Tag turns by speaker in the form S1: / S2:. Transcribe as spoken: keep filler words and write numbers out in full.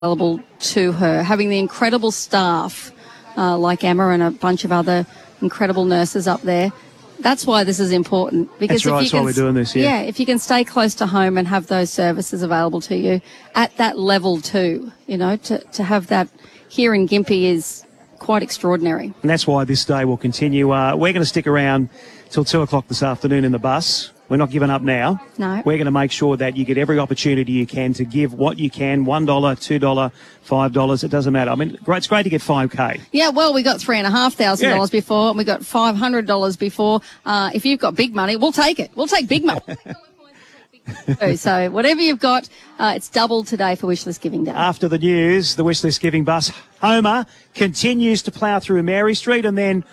S1: available to her. Having the incredible staff uh, like Emma and a bunch of other incredible nurses up there. That's why this is important. Because
S2: That's right,
S1: if you
S2: that's why
S1: can,
S2: we're doing this, yeah.
S1: Yeah, if you can stay close to home and have those services available to you at that level too, you know, to, to have that here in Gympie is quite extraordinary.
S2: And that's why this day will continue. Uh, we're going to stick around till two o'clock this afternoon in the bus. We're not giving up now.
S1: No.
S2: We're going to make sure that you get every opportunity you can to give what you can, one dollar, two dollars, five dollars, it doesn't matter. I mean, great, it's great to get five K.
S1: Yeah, well, we got three thousand five hundred dollars
S2: Yeah.
S1: before, and we got five hundred dollars before. Uh, if you've got big money, we'll take it. We'll take big money. So whatever you've got, uh, it's doubled today for Wishlist Giving Day.
S2: After the news, the Wishlist Giving bus, Homer, continues to plough through Mary Street and then